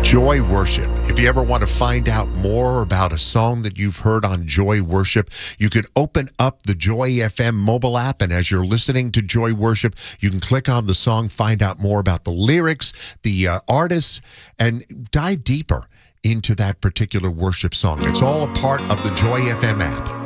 Joy Worship. If you ever want to find out more about a song that you've heard on Joy Worship, you could open up the Joy FM mobile app, and as you're listening to Joy Worship, you can click on the song, find out more about the lyrics, the artists, and dive deeper into that particular worship song. It's all a part of the Joy FM app.